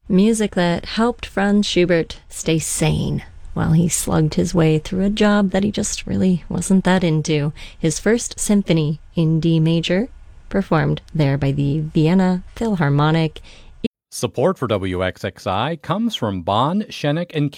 Music that helped Franz Schubert stay sane while he slugged his way through a job that he just really wasn't that into. His first symphony in D major, performed there by the Vienna Philharmonic. Support for WXXI comes from Bond, Schenek &